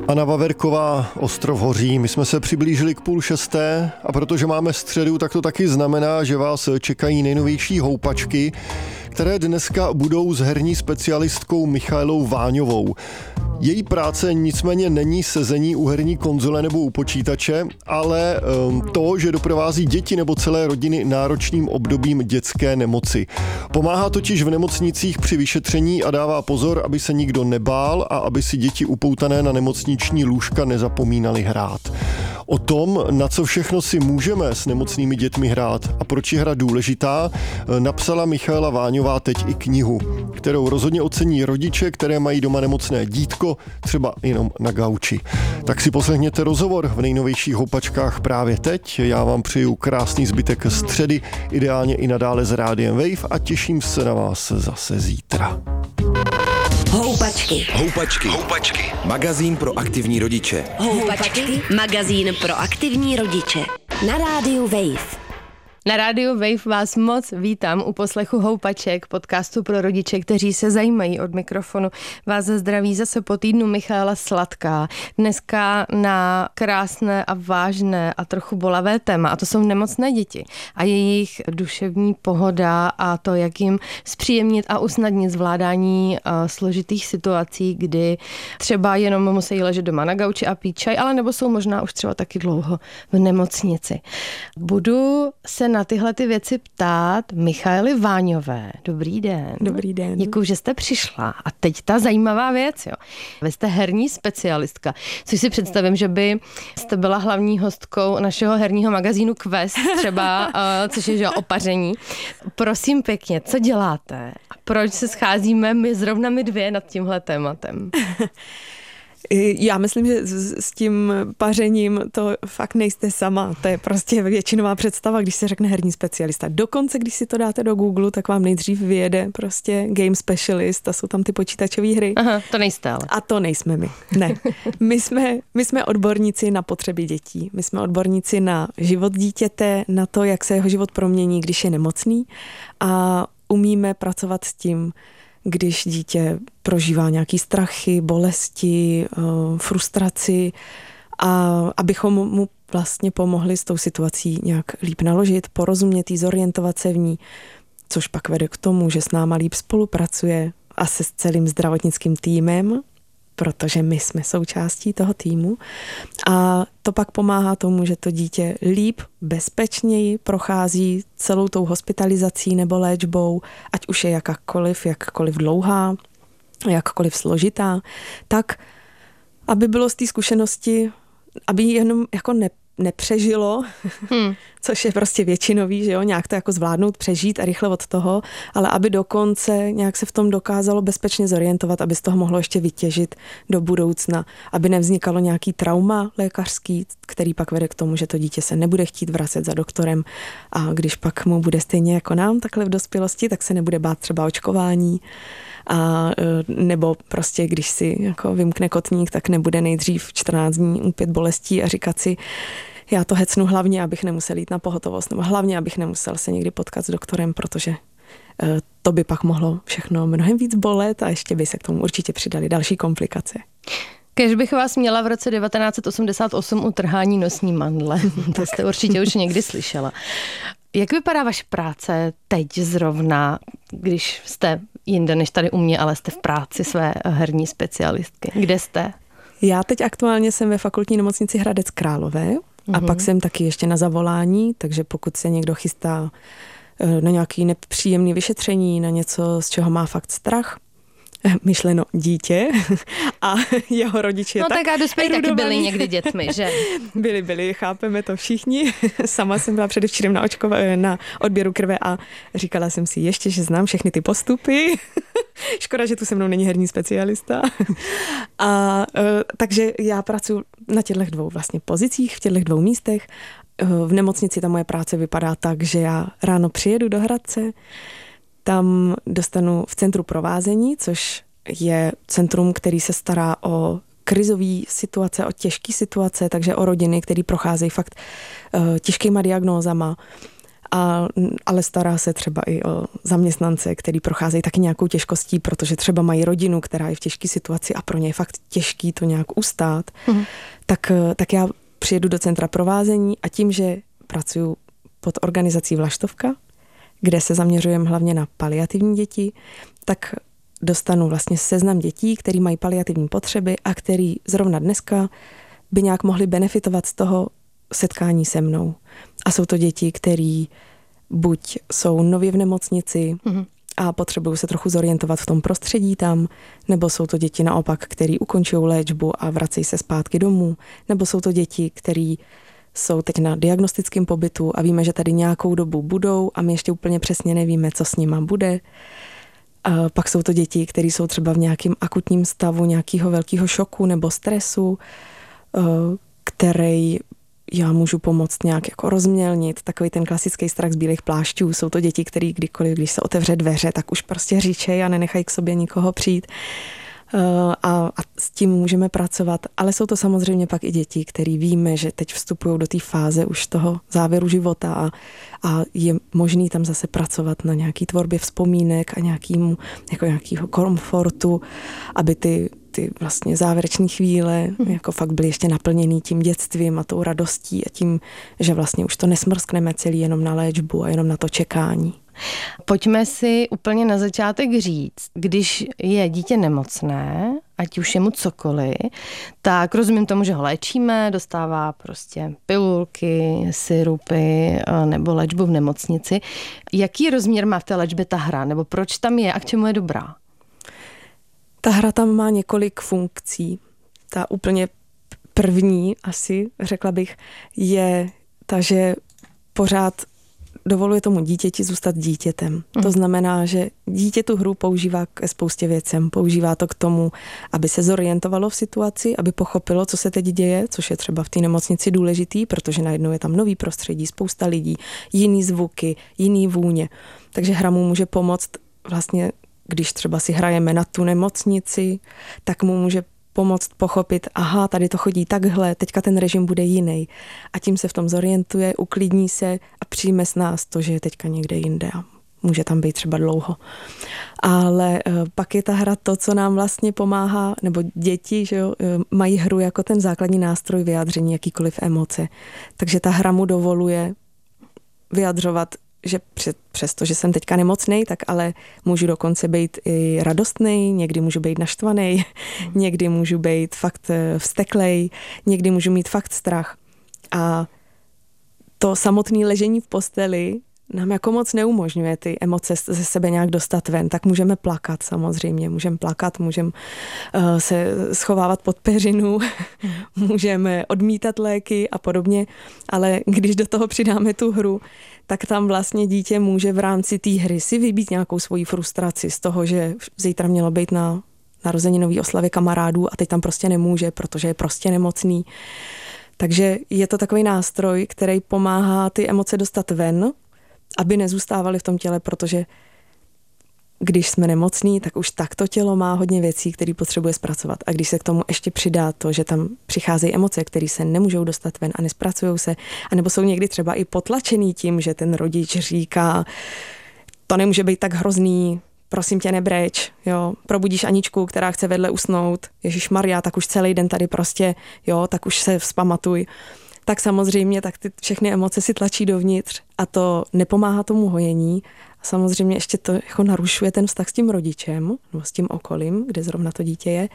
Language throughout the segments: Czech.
Anna Vaverková, Ostrov hoří. My jsme se přiblížili k 5:30 a protože máme středu, tak to taky znamená, že vás čekají nejnovější houpačky, které dneska budou s herní specialistkou Michaelou Váňovou. Její práce nicméně není sezení u herní konzole nebo u počítače, ale to, že doprovází děti nebo celé rodiny náročným obdobím dětské nemoci. Pomáhá totiž v nemocnicích při vyšetření a dává pozor, aby se nikdo nebál a aby si děti upoutané na nemocniční lůžka nezapomínaly hrát. O tom, na co všechno si můžeme s nemocnými dětmi hrát a proč je hra důležitá, napsala Michaela Váňová teď i knihu, kterou rozhodně ocení rodiče, které mají doma nemocné dítko, třeba jenom na gauči. Tak si poslechněte rozhovor v nejnovějších houpačkách právě teď. Já vám přeju krásný zbytek středy, ideálně i nadále s Rádiem Wave a těším se na vás zase zítra. Houpačky. Houpačky. Houpačky. Magazín pro aktivní rodiče. Houpačky. Magazín pro aktivní rodiče. Na rádiu Wave. Na rádiu Wave vás moc vítám u poslechu Houpaček, podcastu pro rodiče, kteří se zajímají. Od mikrofonu vás zdraví zase po týdnu Michaela Sladká. Dneska na krásné a vážné a trochu bolavé téma, a to jsou nemocné děti a jejich duševní pohoda a to, jak jim zpříjemnit a usnadnit zvládání složitých situací, kdy třeba jenom musí ležet doma na gauči a pít čaj, ale nebo jsou možná už třeba taky dlouho v nemocnici. Budu se na tyhle ty věci ptát Michaely Váňové. Dobrý den. Dobrý den. Děkuji, že jste přišla. A teď ta zajímavá věc, jo. Vy jste herní specialistka, což si představím, že by jste byla hlavní hostkou našeho herního magazínu Quest, třeba, což je že opaření. Prosím pěkně, co děláte a proč se scházíme zrovna my dvě nad tímhle tématem? Já myslím, že s tím pařením to fakt nejste sama. To je prostě většinová představa, když se řekne herní specialista. Dokonce, když si to dáte do Google, tak vám nejdřív vyjede prostě game specialist a jsou tam ty počítačové hry. Aha, to nejste ale. A to nejsme my. Ne. My jsme odborníci na potřeby dětí. My jsme odborníci na život dítěte, na to, jak se jeho život promění, když je nemocný a umíme pracovat s tím, když dítě prožívá nějaký strachy, bolesti, frustraci a abychom mu vlastně pomohli s tou situací nějak líp naložit, porozumět jí, zorientovat se v ní, což pak vede k tomu, že s náma líp spolupracuje a se s celým zdravotnickým týmem, protože my jsme součástí toho týmu a to pak pomáhá tomu, že to dítě líp, bezpečněji prochází celou tou hospitalizací nebo léčbou, ať už je jakkoliv dlouhá, jakkoliv složitá, tak aby bylo z té zkušenosti, aby jenom jako nepřežilo, což je prostě většinový, že jo, nějak to jako zvládnout, přežít a rychle od toho, ale aby dokonce nějak se v tom dokázalo bezpečně zorientovat, aby z toho mohlo ještě vytěžit do budoucna, aby nevznikalo nějaký trauma lékařský, který pak vede k tomu, že to dítě se nebude chtít vracet za doktorem a když pak mu bude stejně jako nám takhle v dospělosti, tak se nebude bát třeba očkování. A nebo prostě, když si jako vymkne kotník, tak nebude nejdřív 14 dní úpět bolestí a říkat si, já to hecnu hlavně, abych nemusel jít na pohotovost, nebo hlavně, abych nemusel se někdy potkat s doktorem, protože to by pak mohlo všechno mnohem víc bolet a ještě by se k tomu určitě přidali další komplikace. Kéž bych vás měla v roce 1988 u trhání nosní mandle. To jste určitě už někdy slyšela. Jak vypadá vaše práce teď zrovna, když jste jinde než tady u mě, ale jste v práci své herní specialistky? Kde jste? Já teď aktuálně jsem ve fakultní nemocnici Hradec Králové a pak jsem taky ještě na zavolání, takže pokud se někdo chystá na nějaký nepříjemný vyšetření, na něco, z čeho má fakt strach, myšleno dítě a jeho rodiče no tak a dospělí taky byli někdy dětmi, že? Byli, chápeme to všichni. Sama jsem byla předevčírem na odběru krve a říkala jsem si ještě, že znám všechny ty postupy. Škoda, že tu se mnou není herní specialista. Takže já pracuji na těchto dvou vlastně pozicích, v těchto dvou místech. V nemocnici ta moje práce vypadá tak, že já ráno přijedu do Hradce, tam dostanu v centru provázení, což je centrum, který se stará o krizové situace, o těžké situace, takže o rodiny, které procházejí fakt těžkýma diagnózama. ale stará se třeba i o zaměstnance, který procházejí taky nějakou těžkostí, protože třeba mají rodinu, která je v těžké situaci a pro ně je fakt těžký to nějak ustát. Tak já přijedu do centra provázení a tím, že pracuji pod organizací Vlaštovka, kde se zaměřujeme hlavně na paliativní děti, tak dostanu vlastně seznam dětí, který mají paliativní potřeby a který zrovna dneska by nějak mohli benefitovat z toho setkání se mnou. A jsou to děti, který buď jsou nově v nemocnici a potřebují se trochu zorientovat v tom prostředí tam, nebo jsou to děti naopak, který ukončují léčbu a vracejí se zpátky domů, nebo jsou to děti, který jsou teď na diagnostickém pobytu a víme, že tady nějakou dobu budou a my ještě úplně přesně nevíme, co s nima bude. A pak jsou to děti, které jsou třeba v nějakém akutním stavu nějakého velkého šoku nebo stresu, který já můžu pomoct nějak jako rozmělnit. Takový ten klasický strach z bílých plášťů. Jsou to děti, který kdykoliv, když se otevře dveře, tak už prostě říčejí a nenechají k sobě nikoho přijít. A s tím můžeme pracovat. Ale jsou to samozřejmě pak i děti, který víme, že teď vstupují do té fáze už toho závěru života a je možný tam zase pracovat na nějaký tvorbě vzpomínek a nějakýho komfortu, aby ty vlastně závěrečné chvíle jako fakt byly ještě naplněný tím dětstvím a tou radostí a tím, že vlastně už to nesmrskneme celý jenom na léčbu a jenom na to čekání. Pojďme si úplně na začátek říct, když je dítě nemocné, ať už je mu cokoliv, tak rozumím tomu, že ho léčíme, dostává prostě pilulky, sirupy nebo léčbu v nemocnici. Jaký rozměr má v té léčbě ta hra, nebo proč tam je a k čemu je dobrá? Ta hra tam má několik funkcí. Ta úplně první, asi řekla bych, je ta, že pořád dovoluje tomu dítěti zůstat dítětem. To znamená, že dítě tu hru používá ke spoustě věcem. Používá to k tomu, aby se zorientovalo v situaci, aby pochopilo, co se teď děje, což je třeba v té nemocnici důležitý, protože najednou je tam nový prostředí, spousta lidí, jiný zvuky, jiný vůně. Takže hra mu může pomoct vlastně, když třeba si hrajeme na tu nemocnici, tak mu může pomoct pochopit, aha, tady to chodí takhle, teďka ten režim bude jiný. A tím se v tom zorientuje, uklidní se a přijme s nás to, že je teďka někde jinde a může tam být třeba dlouho. Ale pak je ta hra to, co nám vlastně pomáhá, nebo děti, že jo, mají hru jako ten základní nástroj vyjádření jakýkoliv emoce. Takže ta hra mu dovoluje vyjadřovat, že přesto, že jsem teďka nemocnej, tak ale můžu dokonce být i radostnej, někdy můžu být naštvanej, někdy můžu být fakt vzteklej, někdy můžu mít fakt strach. A to samotné ležení v posteli nám jako moc neumožňuje ty emoce ze sebe nějak dostat ven. Tak můžeme plakat samozřejmě, můžeme plakat, můžeme se schovávat pod peřinu, můžeme odmítat léky a podobně, ale když do toho přidáme tu hru, tak tam vlastně dítě může v rámci té hry si vybít nějakou svoji frustraci z toho, že zítra mělo být na narozeninový oslavě kamarádů a teď tam prostě nemůže, protože je prostě nemocný. Takže je to takový nástroj, který pomáhá ty emoce dostat ven, aby nezůstávaly v tom těle, protože když jsme nemocní, tak už tak to tělo má hodně věcí, které potřebuje zpracovat. A když se k tomu ještě přidá to, že tam přicházejí emoce, které se nemůžou dostat ven a nespracují se, anebo jsou někdy třeba i potlačený tím, že ten rodič říká, to nemůže být tak hrozný, prosím tě nebreč, jo, probudíš Aničku, která chce vedle usnout, Ježišmarja, tak už celý den tady prostě, jo, tak už se vzpamatuj. Tak samozřejmě, tak ty všechny emoce si tlačí dovnitř a to nepomáhá tomu hojení. A samozřejmě ještě to jako narušuje ten vztah s tím rodičem, nebo s tím okolím, kde zrovna to dítě je.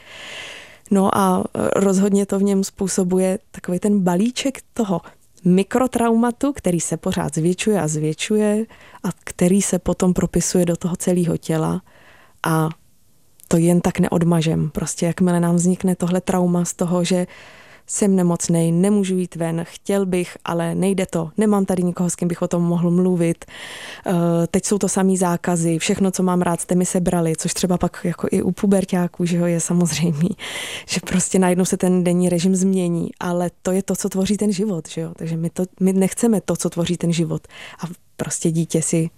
No a rozhodně to v něm způsobuje takový ten balíček toho mikrotraumatu, který se pořád zvětšuje a zvětšuje a který se potom propisuje do toho celého těla a to jen tak neodmažem. Prostě jakmile nám vznikne tohle trauma z toho, že jsem nemocnej, nemůžu jít ven, chtěl bych, ale nejde to. Nemám tady nikoho, s kým bych o tom mohl mluvit. Teď jsou to samý zákazy, všechno, co mám rád, jste mi sebrali, což třeba pak jako i u puberťáků, že jo, je samozřejmý, že prostě najednou se ten denní režim změní, ale to je to, co tvoří ten život, že jo. Takže my nechceme to, co tvoří ten život. A prostě dítě si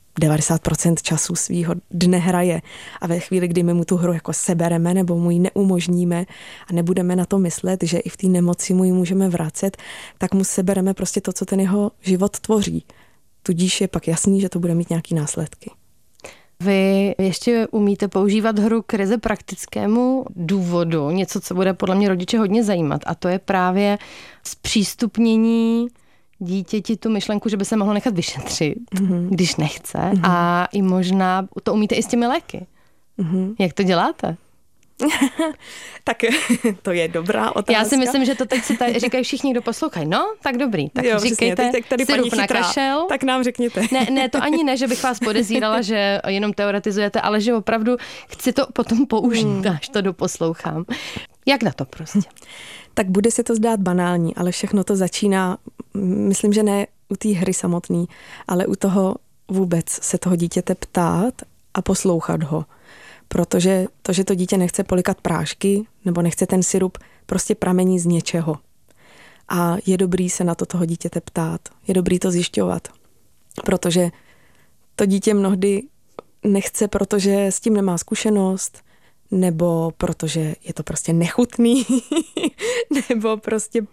90% času svýho dne hraje a ve chvíli, kdy my mu tu hru jako sebereme nebo mu ji neumožníme a nebudeme na to myslet, že i v té nemoci mu ji můžeme vracet, tak mu sebereme prostě to, co ten jeho život tvoří. tudíž je pak jasný, že to bude mít nějaký následky. Vy ještě umíte používat hru k ryze praktickému důvodu, něco, co bude podle mě rodiče hodně zajímat, a to je právě zpřístupnění dítěti tu myšlenku, že by se mohlo nechat vyšetřit, když nechce, a i možná to umíte i s těmi léky. Jak to děláte? Tak to je dobrá otázka. Já si myslím, že to teď si říkají všichni, kdo poslouchají. No, tak dobrý. Tak jo, říkejte tady sirup na kašel. Tak nám řekněte. Ne, to ani ne, že bych vás podezírala, že jenom teoretizujete, ale že opravdu chci to potom použít, až to doposlouchám. Jak na to prostě? Tak bude se to zdát banální, ale všechno to začíná, myslím, že ne u té hry samotný, ale u toho vůbec se toho dítěte ptát a poslouchat ho. Protože to, že to dítě nechce polikat prášky nebo nechce ten sirup, prostě pramení z něčeho. A je dobrý se na to toho dítěte ptát. Je dobrý to zjišťovat. Protože to dítě mnohdy nechce, protože s tím nemá zkušenost, nebo protože je to prostě nechutný, nebo prostě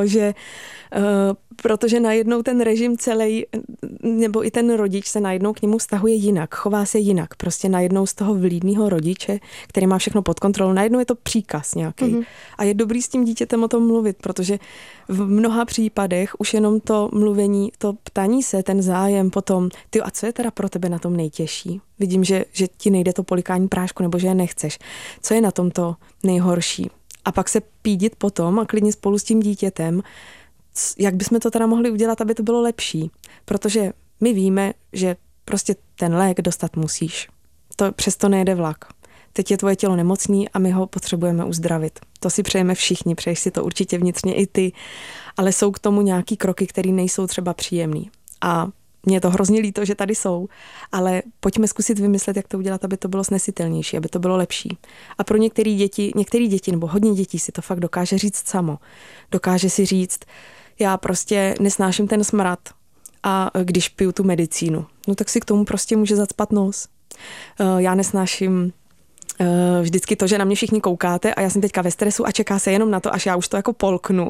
protože najednou ten režim celý, nebo i ten rodič se najednou k němu vztahuje jinak, chová se jinak. Prostě najednou z toho vlídného rodiče, který má všechno pod kontrolou, najednou je to příkaz nějaký. A je dobrý s tím dítětem o tom mluvit, protože v mnoha případech už jenom to mluvení, to ptání se, ten zájem potom, ty, a co je teda pro tebe na tom nejtěžší? Vidím, že ti nejde to polikání prášku, nebo že je nechceš. Co je na tom to nejhorší? A pak se pídit potom a klidně spolu s tím dítětem, jak bychom to teda mohli udělat, aby to bylo lepší. Protože my víme, že prostě ten lék dostat musíš. To přesto nejede vlak. Teď je tvoje tělo nemocný a my ho potřebujeme uzdravit. To si přejeme všichni, přeješ si to určitě vnitřně i ty, ale jsou k tomu nějaký kroky, které nejsou třeba příjemný. A mně je to hrozně líto, že tady jsou, ale pojďme zkusit vymyslet, jak to udělat, aby to bylo snesitelnější, aby to bylo lepší. A pro některé děti nebo hodně dětí si to fakt dokáže říct samo. Dokáže si říct, já prostě nesnáším ten smrad a když piju tu medicínu, no tak si k tomu prostě může zacpat nos. Já nesnáším vždycky to, že na mě všichni koukáte a já jsem teďka ve stresu a čeká se jenom na to, až já už to jako polknu.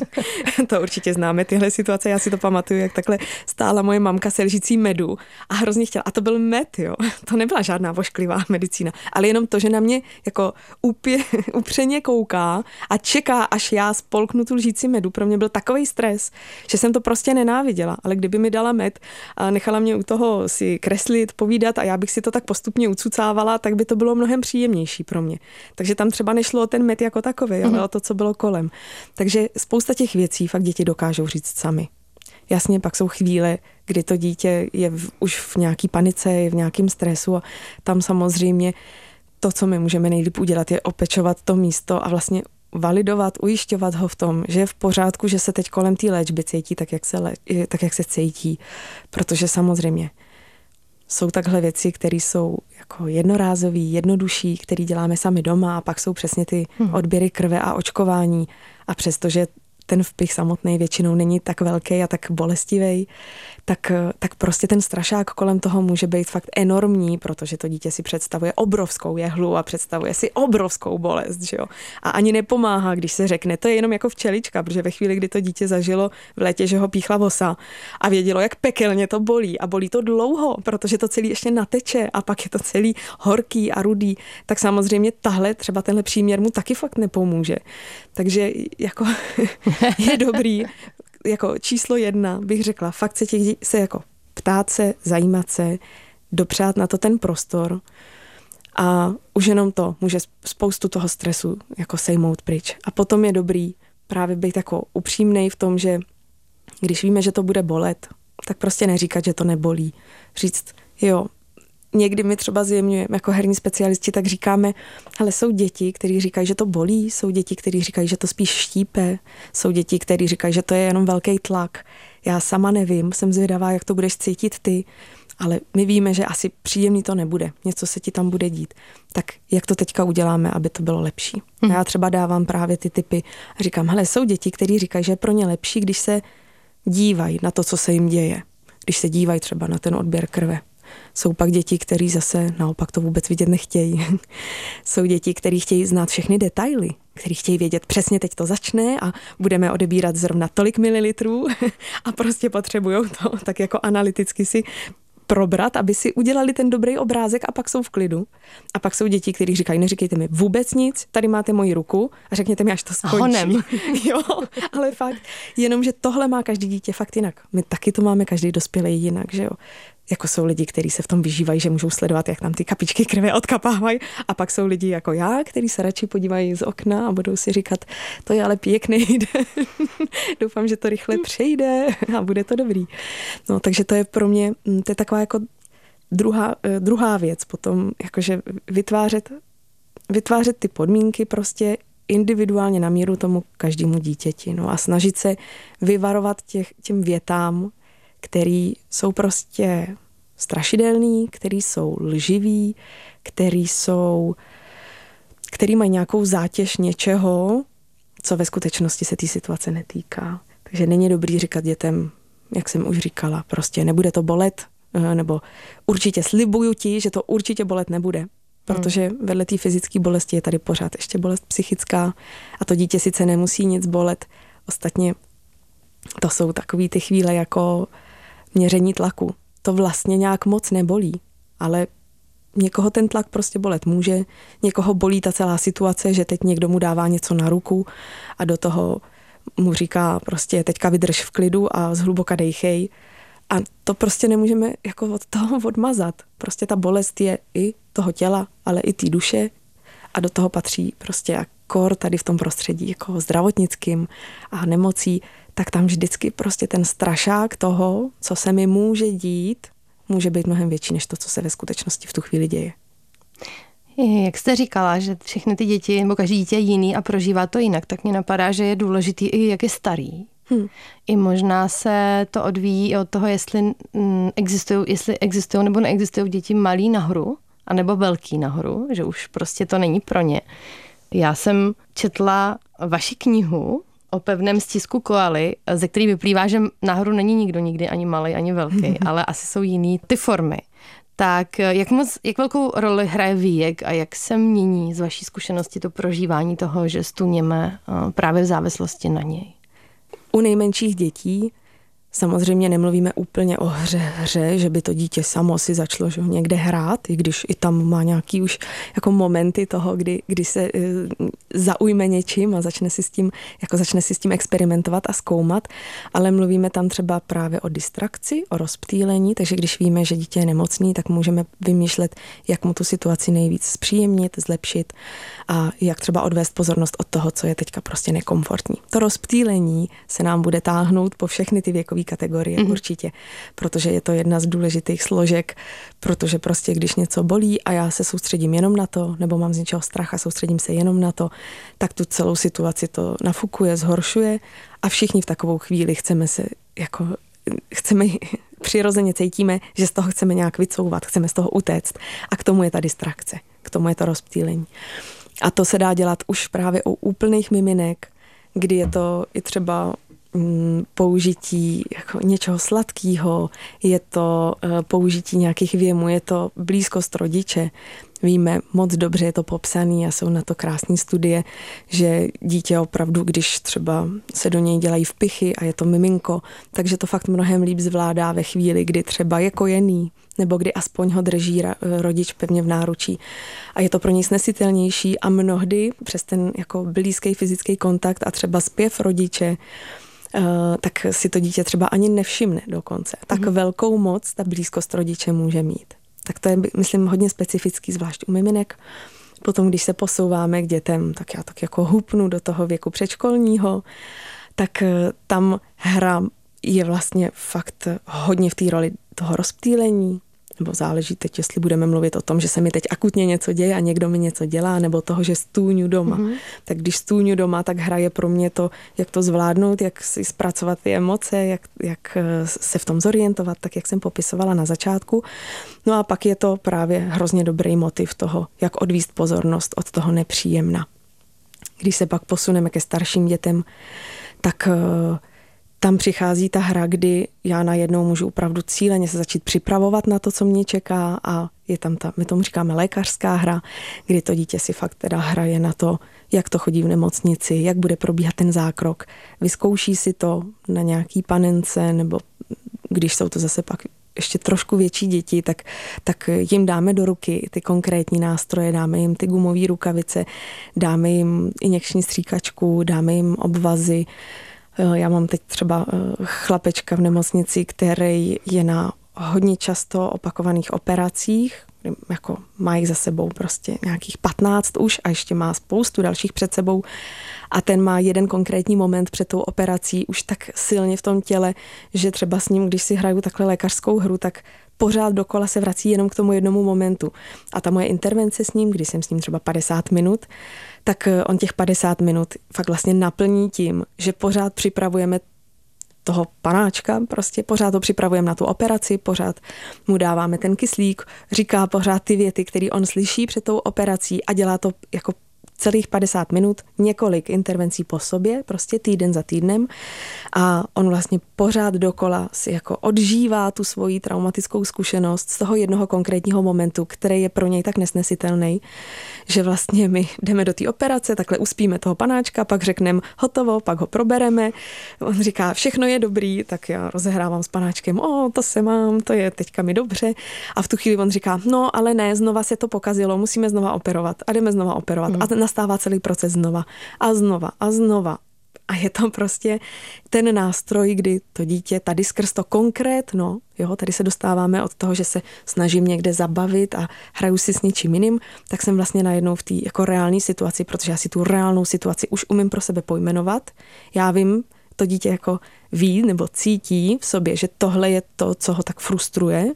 To určitě známe, tyhle situace, já si to pamatuju, jak takhle stála moje mamka se lžící medu a hrozně chtěla. A to byl med, jo. To nebyla žádná vošklivá medicína, ale jenom to, že na mě jako upřeně kouká a čeká, až já spolknu tu lžící medu. Pro mě byl takovej stres, že jsem to prostě nenáviděla, ale kdyby mi dala med a nechala mě u toho si kreslit, povídat a já bych si to tak postupně ucucávala, tak by to bylo mnohem příjemnější pro mě. Takže tam třeba nešlo o ten med jako takový, ale o to, co bylo kolem. Takže spousta těch věcí fakt děti dokážou říct sami. Jasně, pak jsou chvíle, kdy to dítě je už v nějaký panice, je v nějakém stresu a tam samozřejmě to, co my můžeme nejlíp udělat, je opečovat to místo a vlastně validovat, ujišťovat ho v tom, že je v pořádku, že se teď kolem té léčby cítí tak, jak se cítí. Protože samozřejmě jsou takhle věci, které jsou jako jednorázový, jednodušší, které děláme sami doma a pak jsou přesně ty odběry krve a očkování. A přestože ten vpich samotný většinou není tak velký a tak bolestivý, tak prostě ten strašák kolem toho může být fakt enormní, protože to dítě si představuje obrovskou jehlu a představuje si obrovskou bolest, že jo. A ani nepomáhá, když se řekne, to je jenom jako včelička, protože ve chvíli, kdy to dítě zažilo v létě, že ho píchla vosa a vědělo, jak pekelně to bolí a bolí to dlouho, protože to celý ještě nateče a pak je to celý horký a rudý, tak samozřejmě třeba tenhle příměr mu taky fakt nepomůže. Takže jako je dobrý, jako číslo 1 bych řekla, fakt se jako ptát se, zajímat se, dopřát na to ten prostor a už jenom to může spoustu toho stresu jako sejmout pryč. A potom je dobrý právě být jako upřímnej v tom, že když víme, že to bude bolet, tak prostě neříkat, že to nebolí. Říct, jo, někdy my třeba zjemňujeme jako herní specialisti, tak říkáme, hele, jsou děti, kteří říkají, že to bolí, jsou děti, kteří říkají, že to spíš štípe, jsou děti, kteří říkají, že to je jenom velký tlak. Já sama nevím, jsem zvědavá, jak to budeš cítit ty, ale my víme, že asi příjemný to nebude, něco se ti tam bude dít. Tak jak to teďka uděláme, aby to bylo lepší? Já třeba dávám právě ty tipy a říkám, hele, jsou děti, kteří říkají, že je pro ně lepší, když se dívají na to, co se jim děje, když se dívají třeba na ten odběr krve. Jsou pak děti, kteří zase naopak to vůbec vidět nechtějí. Jsou děti, kteří chtějí znát všechny detaily. který chtějí vědět, přesně teď to začne a budeme odebírat zrovna tolik mililitrů a prostě potřebujou to tak jako analyticky si probrat, aby si udělali ten dobrý obrázek a pak jsou v klidu. A pak jsou děti, kteří říkají, neříkejte mi vůbec nic, tady máte moji ruku a řekněte mi, až to skončí. Honem. Jo, ale fakt, jenomže tohle má každý dítě fakt jinak. My taky to máme každý dospělý jinak, že jo. Jako jsou lidi, kteří se v tom vyžívají, že můžou sledovat, jak tam ty kapičky krve odkapávají. A pak jsou lidi jako já, kteří se radši podívají z okna a budou si říkat, to je ale pěkný den. Doufám, že to rychle přejde a bude to dobrý. No, takže to je pro mě, to je taková jako druhá věc potom, jakože vytvářet ty podmínky prostě individuálně na míru tomu každému dítěti. No a snažit se vyvarovat těm větám, který jsou prostě strašidelný, který jsou lživý, který mají nějakou zátěž něčeho, co ve skutečnosti se té situace netýká. Takže není dobrý říkat dětem, jak jsem už říkala, prostě nebude to bolet, nebo určitě slibuju ti, že to určitě bolet nebude. Protože vedle té fyzické bolesti je tady pořád ještě bolest psychická a to dítě sice nemusí nic bolet. Ostatně to jsou takový ty chvíle jako měření tlaku. To vlastně nějak moc nebolí, ale někoho ten tlak prostě bolet může, někoho bolí ta celá situace, že teď někdo mu dává něco na ruku a do toho mu říká prostě teďka vydrž v klidu a zhluboka dejchej. A to prostě nemůžeme jako od toho odmazat. Prostě ta bolest je i toho těla, ale i té duše a do toho patří prostě akor tady v tom prostředí jako zdravotnickým a nemocí, tak tam vždycky prostě ten strašák toho, co se mi může dít, může být mnohem větší než to, co se ve skutečnosti v tu chvíli děje. Jak jste říkala, že všechny ty děti, nebo každý dítě je jiný a prožívá to jinak, tak mě napadá, že je důležitý i jak je starý. I možná se to odvíjí od toho, jestli existují nebo neexistují děti malí nahoru, anebo velký nahoru, že už prostě to není pro ně. Já jsem četla vaši knihu o pevném stisku koaly, ze který vyplývá, že nahoru není nikdo nikdy ani malý, ani velký, ale asi jsou jiný ty formy. Tak jak velkou roli hraje věk a jak se mění z vaší zkušenosti to prožívání toho, že stůněme právě v závislosti na něj? U nejmenších dětí samozřejmě nemluvíme úplně o hře, že by to dítě samo si začalo někde hrát, i když i tam má nějaký už jako momenty toho, kdy se zaujme něčím a začne si s tím experimentovat a zkoumat, ale mluvíme tam třeba právě o distrakci, o rozptýlení, takže když víme, že dítě je nemocný, tak můžeme vymýšlet, jak mu tu situaci nejvíc zpříjemnit, zlepšit a jak třeba odvést pozornost od toho, co je teďka prostě nekomfortní. To rozptýlení se nám bude táhnout po všechny ty věkové kategorie určitě, protože je to jedna z důležitých složek, protože prostě když něco bolí a já se soustředím jenom na to, nebo mám z něčeho strach a soustředím se jenom na to, tak tu celou situaci to nafukuje, zhoršuje a všichni v takovou chvíli přirozeně cítíme, že z toho chceme nějak vycouvat, chceme z toho utéct a k tomu je ta distrakce, k tomu je to rozptýlení. A to se dá dělat už právě u úplných miminek, kdy je to i třeba použití jako něčeho sladkého, je to použití nějakých věmů, je to blízkost rodiče. Víme moc dobře, je to popsané a jsou na to krásné studie, že dítě opravdu, když třeba se do něj dělají vpichy a je to miminko, takže to fakt mnohem líp zvládá ve chvíli, kdy třeba je kojený, nebo kdy aspoň ho drží rodič pevně v náručí. A je to pro něj snesitelnější a mnohdy přes ten jako blízký fyzický kontakt a třeba zpěv rodiče, tak si to dítě třeba ani nevšimne dokonce. Tak velkou moc ta blízkost rodiče může mít. Tak to je, myslím, hodně specifický, zvlášť u miminek. Potom, když se posouváme k dětem, tak já tak jako hupnu do toho věku předškolního, tak tam hra je vlastně fakt hodně v té roli toho rozptýlení, nebo záleží teď, jestli budeme mluvit o tom, že se mi teď akutně něco děje a někdo mi něco dělá, nebo toho, že stůňu doma. Tak když stůňu doma, tak hra je pro mě to, jak to zvládnout, jak si zpracovat ty emoce, jak se v tom zorientovat, tak jak jsem popisovala na začátku. No a pak je to právě hrozně dobrý motiv toho, jak odvíst pozornost od toho nepříjemna. Když se pak posuneme ke starším dětem, tak tam přichází ta hra, kdy já najednou můžu opravdu cíleně se začít připravovat na to, co mě čeká a je tam my tomu říkáme lékařská hra, kdy to dítě si fakt teda hraje na to, jak to chodí v nemocnici, jak bude probíhat ten zákrok. Vyzkouší si to na nějaký panence, nebo když jsou to zase pak ještě trošku větší děti, tak jim dáme do ruky ty konkrétní nástroje, dáme jim ty gumové rukavice, dáme jim injekční stříkačku, dáme jim obvazy. Já mám teď třeba chlapečka v nemocnici, který je na hodně často opakovaných operacích, jako má jich za sebou prostě nějakých 15 už a ještě má spoustu dalších před sebou a ten má jeden konkrétní moment před tou operací už tak silně v tom těle, že třeba s ním, když si hraju takhle lékařskou hru, tak pořád dokola se vrací jenom k tomu jednomu momentu. A ta moje intervence s ním, když jsem s ním třeba 50 minut, tak on těch 50 minut fakt vlastně naplní tím, že pořád připravujeme toho panáčka, prostě pořád to připravujeme na tu operaci, pořád mu dáváme ten kyslík, říká pořád ty věty, které on slyší před tou operací a dělá to jako celých 50 minut, několik intervencí po sobě, prostě týden za týdnem a on vlastně pořád dokola si jako odžívá tu svoji traumatickou zkušenost z toho jednoho konkrétního momentu, který je pro něj tak nesnesitelný, že vlastně my jdeme do té operace, takhle uspíme toho panáčka, pak řekneme hotovo, pak ho probereme, on říká všechno je dobrý, tak já rozehrávám s panáčkem, to se mám, to je teďka mi dobře a v tu chvíli on říká, no ale ne, znova se to pokazilo, musíme znova operovat a jdeme znova operovat a nastává celý proces znova a znova a znova. A je to prostě ten nástroj, kdy to dítě tady skrz to konkrétno, tady se dostáváme od toho, že se snažím někde zabavit a hraju si s něčím jiným, tak jsem vlastně najednou v té jako reální situaci, protože já si tu reálnou situaci už umím pro sebe pojmenovat. Já vím, to dítě jako ví nebo cítí v sobě, že tohle je to, co ho tak frustruje.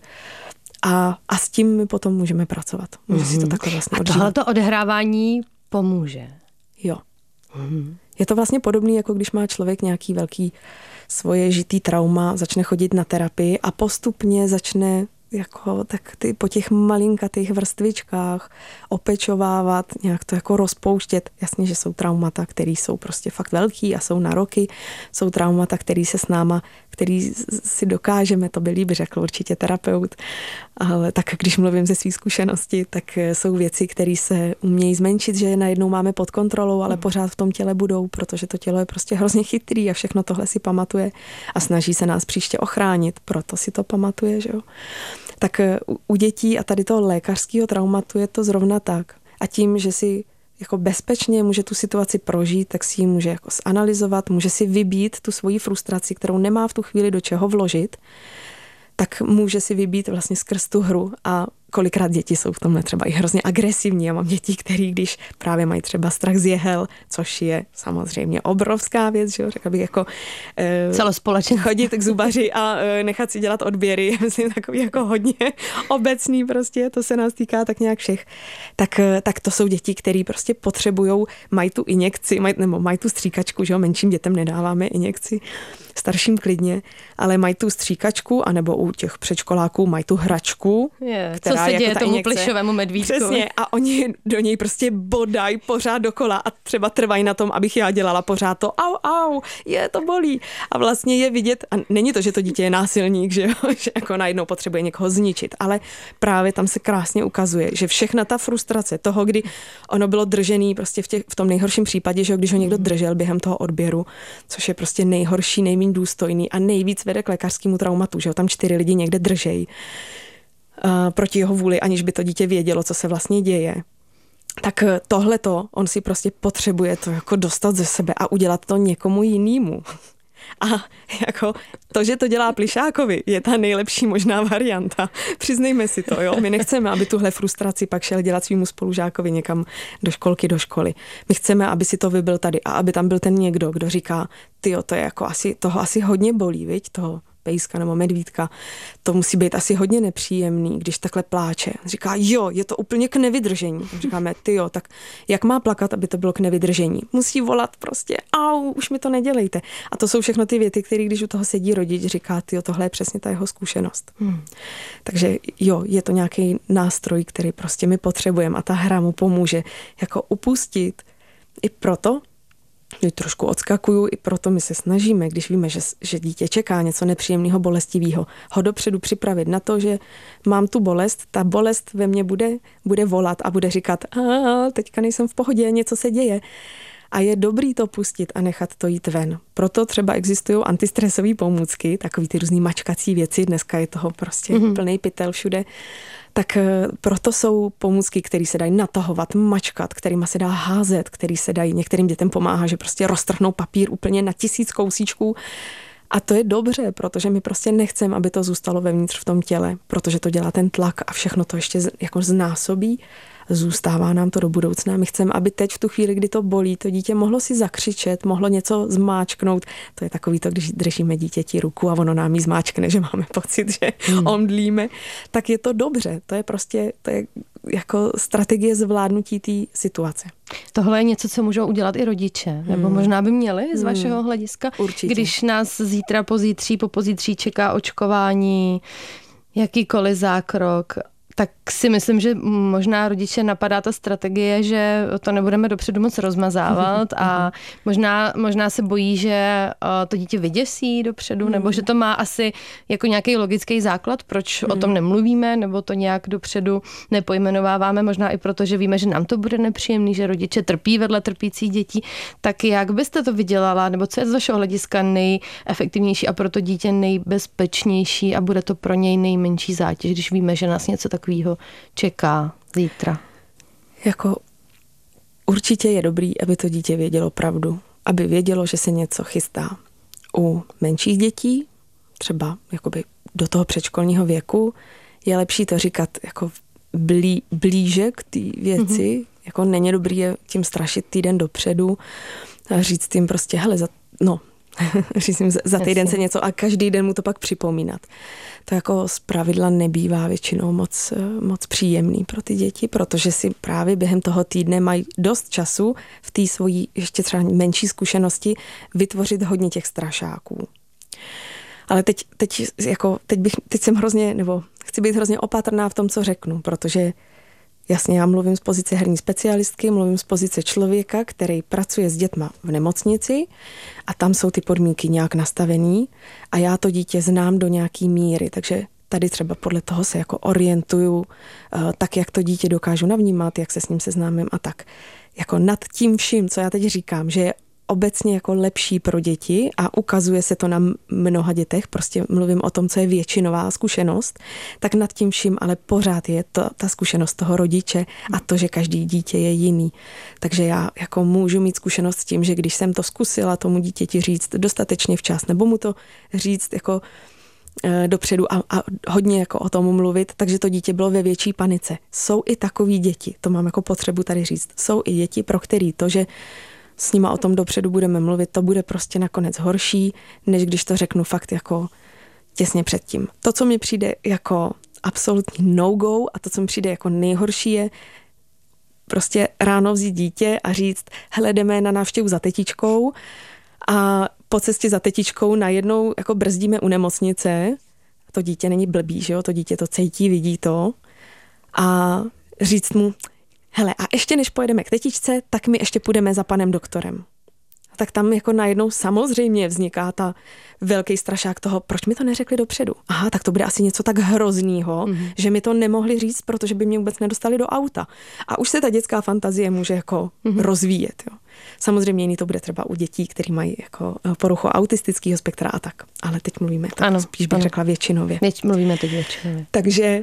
A s tím my potom můžeme pracovat. Může si to takhle vlastně odžívat. A tohleto odehrávání pomůže. Jo. Je to vlastně podobné, jako když má člověk nějaký velký svoje žitý trauma, začne chodit na terapii a postupně začne jako tak po těch malinkatých vrstvičkách opečovávat, nějak to jako rozpouštět. Jasně, že jsou traumata, které jsou prostě fakt velký a jsou na roky. Jsou traumata, které se s náma, který si dokážeme, to by líbí, řekl určitě terapeut. Ale tak když mluvím ze svých zkušenosti, tak jsou věci, které se umějí zmenšit, že najednou máme pod kontrolou, ale pořád v tom těle budou, protože to tělo je prostě hrozně chytrý a všechno tohle si pamatuje a snaží se nás příště ochránit, proto si to pamatuje, že jo. Tak u dětí a tady toho lékařského traumatu je to zrovna tak. A tím, že si jako bezpečně může tu situaci prožít, tak si ji může jako zanalyzovat, může si vybít tu svoji frustraci, kterou nemá v tu chvíli do čeho vložit, tak může si vybít vlastně skrz tu hru a kolikrát děti jsou v tomhle třeba i hrozně agresivní. Já mám děti, který když právě mají třeba strach z jehel, což je samozřejmě obrovská věc, že jo, řekla bych jako celospolečně chodit k zubaři a nechat si dělat odběry, myslím takový jako hodně obecný prostě, to se nás týká tak nějak všech. Tak to jsou děti, který prostě potřebujou, mají tu injekci, mají tu stříkačku, že jo, menším dětem nedáváme injekci, starším klidně, ale mají tu stříkačku, anebo u těch předškoláků mají tu hračku, co se děje tomu plyšovému medvídku. Přesně, a oni do něj prostě bodají pořád dokola a třeba trvají na tom, abych já dělala pořád to au, to bolí. A vlastně je vidět, a není to, že to dítě je násilník, že jo, že jako najednou potřebuje někoho zničit, ale právě tam se krásně ukazuje, že všechna ta frustrace toho, kdy ono bylo držený prostě v tom nejhorším případě, že jo, když ho někdo držel během toho odběru, což je prostě nejhorší, nejméně důstojný a nejvíc vede k lékařskému traumatu, že jo, tam 4 lidi někde držej proti jeho vůli, aniž by to dítě vědělo, co se vlastně děje. Tak tohleto, on si prostě potřebuje to jako dostat ze sebe a udělat to někomu jinému. A jako to, že to dělá plyšákovi, je ta nejlepší možná varianta. Přiznejme si to, jo. My nechceme, aby tuhle frustraci pak šel dělat svýmu spolužákovi někam do školky, do školy. My chceme, aby si to vybil tady a aby tam byl ten někdo, kdo říká, tyjo, to je jako toho asi hodně bolí, viď, toho pejska nebo medvídka. To musí být asi hodně nepříjemný, když takhle pláče. Říká, jo, je to úplně k nevydržení. Říkáme, tyjo, tak jak má plakat, aby to bylo k nevydržení? Musí volat prostě, už mi to nedělejte. A to jsou všechno ty věty, které když u toho sedí rodič, říká, tyjo, tohle je přesně ta jeho zkušenost. Takže jo, je to nějaký nástroj, který prostě my potřebujeme a ta hra mu pomůže jako upustit. I proto, teď trošku odskakuju, i proto my se snažíme, když víme, že dítě čeká něco nepříjemného, bolestivého, ho dopředu připravit na to, že mám tu bolest, ta bolest ve mně bude volat a bude říkat, teďka nejsem v pohodě, něco se děje. A je dobrý to pustit a nechat to jít ven. Proto třeba existují antistresové pomůcky, takový ty různý mačkací věci, dneska je toho prostě plný pytel všude. Tak proto jsou pomůcky, které se dají natahovat, mačkat, kterýma se dá házet, který se dají, některým dětem pomáhá, že prostě roztrhnou papír úplně na 1000 kousíčků. A to je dobře, protože my prostě nechceme, aby to zůstalo vevnitř v tom těle, protože to dělá ten tlak a všechno to ještě jako znásobí. Zůstává nám to do budoucna. My chceme, aby teď v tu chvíli, kdy to bolí, to dítě mohlo si zakřičet, mohlo něco zmáčknout. To je takový to, když držíme dítěti ruku a ono nám ji zmáčkne, že máme pocit, že omdlíme. Tak je to dobře. To je jako strategie zvládnutí té situace. Tohle je něco, co můžou udělat i rodiče, nebo možná by měli z vašeho hlediska. Určitě. Když nás zítra, pozítří, popozítří čeká očkování, jakýkoliv zákrok, tak si myslím, že možná rodiče napadá ta strategie, že to nebudeme dopředu moc rozmazávat a možná se bojí, že to dítě vyděsí dopředu, nebo že to má asi jako nějaký logický základ, proč o tom nemluvíme, nebo to nějak dopředu nepojmenováváme, možná i proto, že víme, že nám to bude nepříjemný, že rodiče trpí vedle trpících dětí. Tak jak byste to vydělala, nebo co je z vašeho hlediska nejefektivnější a pro to dítě nejbezpečnější a bude to pro něj nejmenší zátěž, když víme, že nás něco takového čeká zítra? Jako určitě je dobrý, aby to dítě vědělo pravdu. Aby vědělo, že se něco chystá. U menších dětí, třeba jakoby do toho předškolního věku, je lepší to říkat jako blíže k té věci. Jako není dobrý je tím strašit týden dopředu a říct jim prostě, hele, říct jim za týden se něco a každý den mu to pak připomínat. To jako zpravidla nebývá většinou moc příjemný pro ty děti, protože si právě během toho týdne mají dost času v té svojí ještě třeba menší zkušenosti vytvořit hodně těch strašáků. Ale teď jsem hrozně, nebo chci být hrozně opatrná v tom, co řeknu, protože jasně, já mluvím z pozice herní specialistky, mluvím z pozice člověka, který pracuje s dětma v nemocnici a tam jsou ty podmínky nějak nastavený a já to dítě znám do nějaký míry, takže tady třeba podle toho se jako orientuju, tak jak to dítě dokážu navnímat, jak se s ním seznámím a tak. Jako nad tím vším, co já teď říkám, že je obecně jako lepší pro děti a ukazuje se to na mnoha dětech, prostě mluvím o tom, co je většinová zkušenost, tak nad tím vším ale pořád je ta zkušenost toho rodiče a to, že každý dítě je jiný. Takže já jako můžu mít zkušenost s tím, že když jsem to zkusila tomu dítěti říct dostatečně včas, nebo mu to říct jako dopředu a hodně jako o tom mluvit, takže to dítě bylo ve větší panice. Jsou i takový děti, to mám jako potřebu tady říct, jsou i děti, pro který to, že s nima o tom dopředu budeme mluvit, to bude prostě nakonec horší, než když to řeknu fakt jako těsně předtím. To, co mi přijde jako absolutní no-go a to, co mi přijde jako nejhorší, je prostě ráno vzít dítě a říct, hele, jdeme na návštěvu za tetičkou a po cestě za tetičkou najednou jako brzdíme u nemocnice. To dítě není blbý, že jo? To dítě to cítí, vidí to a říct mu, hele, a ještě než pojedeme k tetičce, tak my ještě půjdeme za panem doktorem. Tak tam jako najednou samozřejmě vzniká ta velký strašák toho, proč mi to neřekli dopředu. Aha, tak to bude asi něco tak hroznýho, že mi to nemohli říct, protože by mě vůbec nedostali do auta. A už se ta dětská fantazie může jako rozvíjet. Jo. Samozřejmě jiný to bude třeba u dětí, který mají jako poruchu autistického spektra a tak. Ale teď mluvíme, tak ano, spíš bych řekla většinově. Mluvíme teď většinově. Takže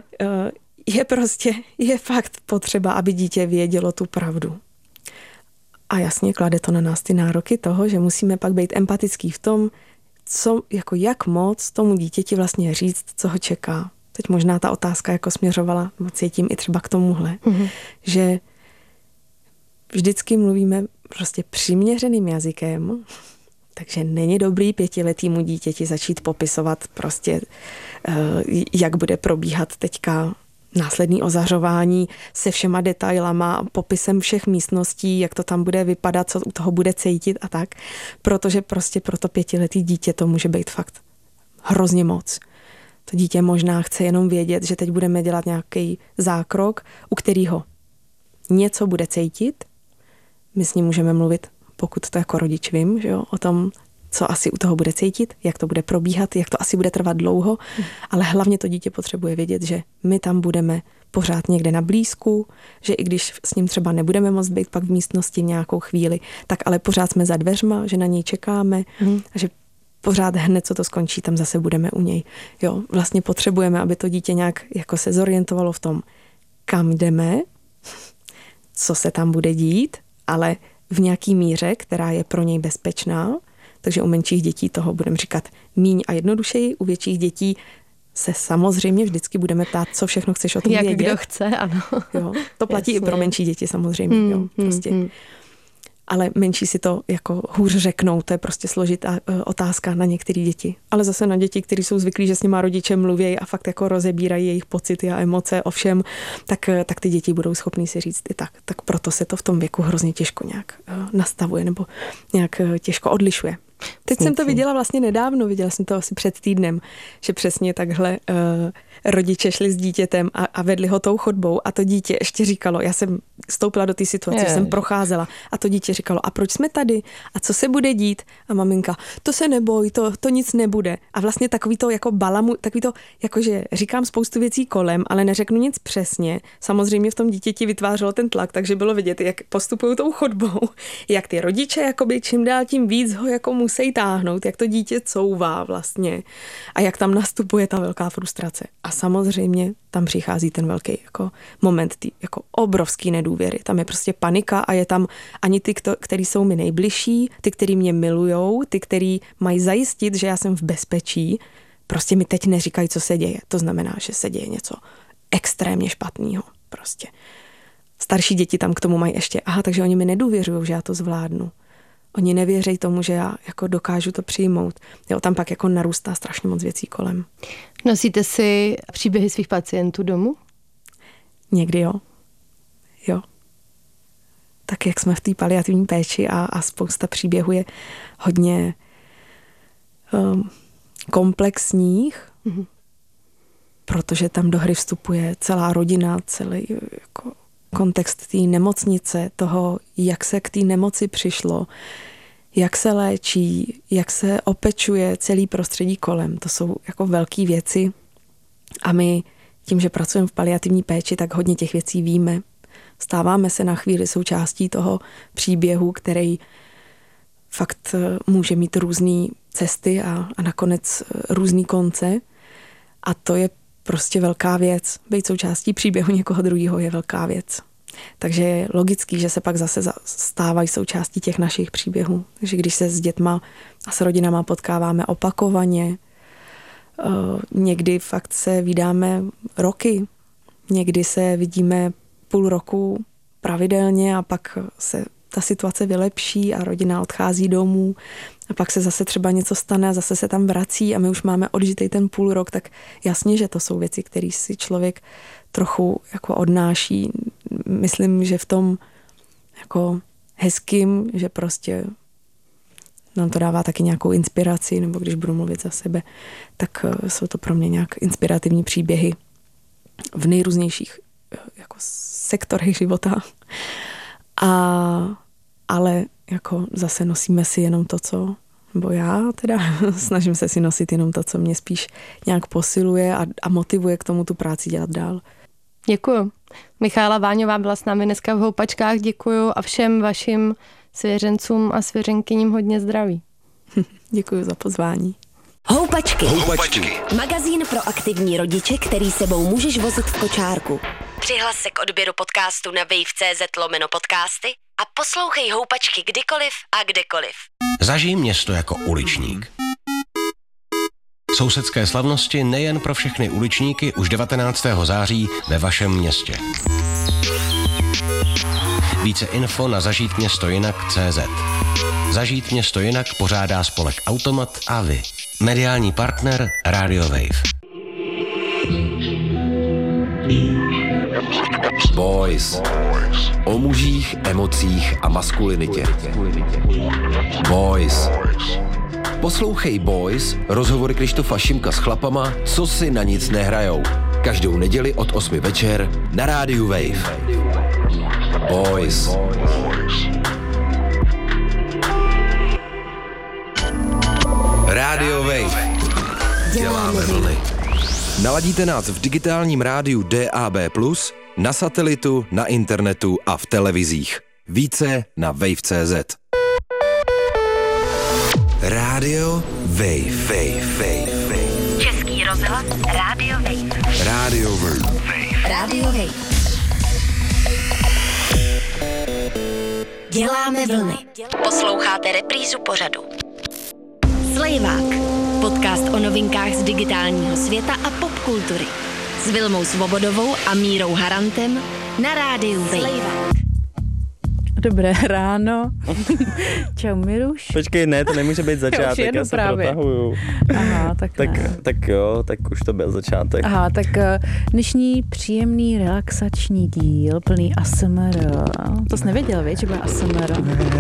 je fakt potřeba, aby dítě vědělo tu pravdu. A jasně klade to na nás ty nároky toho, že musíme pak být empatický v tom, jak moc tomu dítěti vlastně říct, co ho čeká. Teď možná ta otázka jako směřovala, cítím i třeba k tomuhle, že vždycky mluvíme prostě přiměřeným jazykem, takže není dobrý 5letýmu dítěti začít popisovat prostě, jak bude probíhat teďka následný ozařování se všema detailama, popisem všech místností, jak to tam bude vypadat, co u toho bude cítit a tak, protože prostě pro to 5letý dítě to může být fakt hrozně moc. To dítě možná chce jenom vědět, že teď budeme dělat nějaký zákrok, u kterého něco bude cítit, my s ním můžeme mluvit pokud to jako rodič vím, že jo, o tom, co asi u toho bude cítit, jak to bude probíhat, jak to asi bude trvat dlouho, ale hlavně to dítě potřebuje vědět, že my tam budeme pořád někde na blízku, že i když s ním třeba nebudeme moct být pak v místnosti nějakou chvíli, tak ale pořád jsme za dveřma, že na něj čekáme a že pořád hned, co to skončí, tam zase budeme u něj. Jo, vlastně potřebujeme, aby to dítě nějak jako se zorientovalo v tom, kam jdeme, co se tam bude dít, ale v nějaký míře, která je pro něj bezpečná. Takže u menších dětí toho budeme říkat míň a jednodušeji, u větších dětí se samozřejmě vždycky budeme ptát, co všechno chceš o tom vědět. Jak kdo chce, ano. Jo, to platí i pro menší děti samozřejmě. Jo, prostě. Ale menší si to jako hůř řeknou, to je prostě složitá otázka na některé děti. Ale zase na děti, kteří jsou zvyklí, že s nima rodiče mluví a fakt jako rozebírají jejich pocity a emoce o všem, tak ty děti budou schopný si říct i tak. Tak proto se to v tom věku hrozně těžko nějak nastavuje nebo nějak těžko odlišuje. Teď jsem to viděla vlastně nedávno, viděla jsem to asi před týdnem, že přesně takhle rodiče šli s dítětem a vedli ho tou chodbou a to dítě ještě říkalo, já jsem vstoupila do té situace, jsem procházela a to dítě říkalo, a proč jsme tady a co se bude dít? A maminka, to se neboj, to nic nebude. A vlastně takový to jako balamu, takový to, jakože říkám spoustu věcí kolem, ale neřeknu nic přesně. Samozřejmě v tom dítěti vytvářelo ten tlak, takže bylo vidět, jak postupují tou chodbou, jak ty rodiče jakoby čím dál tím víc ho jako musí táhnout, jak to dítě couvá vlastně a jak tam nastupuje ta velká frustrace. A samozřejmě tam přichází ten velký jako moment tý, jako obrovský nedůvěry. Tam je prostě panika a je tam ani ty, který jsou mi nejbližší, ty, který mě milujou, ty, který mají zajistit, že já jsem v bezpečí, prostě mi teď neříkají, co se děje. To znamená, že se děje něco extrémně špatného. Prostě. Starší děti tam k tomu mají ještě, takže oni mi nedůvěřují, že já to zvládnu. Oni nevěří tomu, že já jako dokážu to přijmout. Jo, tam pak jako narůstá strašně moc věcí kolem. Nosíte si příběhy svých pacientů domů? Někdy jo. Jo. Tak jak jsme v té paliativní péči a spousta příběhů je hodně komplexních, protože tam do hry vstupuje celá rodina, celý jako kontext té nemocnice, toho, jak se k té nemoci přišlo, jak se léčí, jak se opečuje celý prostředí kolem. To jsou jako velké věci a my tím, že pracujeme v paliativní péči, tak hodně těch věcí víme. Stáváme se na chvíli součástí toho příběhu, který fakt může mít různé cesty a nakonec různý konce a to je prostě velká věc. Být součástí příběhu někoho druhého je velká věc. Takže je logický, že se pak zase stávají součástí těch našich příběhů. Takže když se s dětma a s rodinama potkáváme opakovaně, někdy fakt se vídáme roky, někdy se vidíme půl roku pravidelně a pak se ta situace vylepší a rodina odchází domů a pak se zase třeba něco stane a zase se tam vrací a my už máme odžitej ten půl rok, tak jasně, že to jsou věci, které si člověk trochu jako odnáší. Myslím, že v tom jako hezkým, že prostě nám to dává taky nějakou inspiraci, nebo když budu mluvit za sebe, tak jsou to pro mě nějak inspirativní příběhy v nejrůznějších jako sektorech života. Ale jako zase nosíme si jenom to, co, nebo já teda snažím se si nosit jenom to, co mě spíš nějak posiluje a motivuje k tomu tu práci dělat dál. Děkuju. Michála Váňová byla s námi dneska v Houpačkách, děkuju a všem vašim svěřencům a svěřenkyním hodně zdraví. Děkuju za pozvání. Houpačky. Magazín pro aktivní rodiče, který sebou můžeš vozit v kočárku. Přihlas se k odběru podcastu na wave.cz/podcasty a poslouchej Houpačky kdykoliv a kdekoliv. Zažij město jako uličník. Sousedské slavnosti nejen pro všechny uličníky už 19. září ve vašem městě. Více info na zažítměstojinak.cz. Zažít město jinak pořádá spolek Automat a vy. Mediální partner Radio Wave. Boys. O mužích, emocích a maskulinitě. Boys. Poslouchej Boys, rozhovory Krištofa Šimka s chlapama, co si na nic nehrajou. Každou neděli od 8 večer na rádiu Wave. Boys. Naladíte nás v digitálním rádiu DAB+, na satelitu, na internetu a v televizích. Více na wave.cz. Rádio Wave. Český rozhlas Rádio Wave. Rádio Wave. Rádio Wave. Děláme vlny. Posloucháte reprízu pořadu. Slejvák. Podcast o novinkách z digitálního světa a popkultury. S Vilmou Svobodovou a Mírou Harantem na Rádiu Wave. Dobré ráno. Čau, Miruš. Počkej, ne, to nemůže být začátek, já se protahuju. Aha, tak jo, tak už to byl začátek. Aha, tak dnešní příjemný relaxační díl, plný ASMR. To jsi nevěděl, víš, že bude ASMR?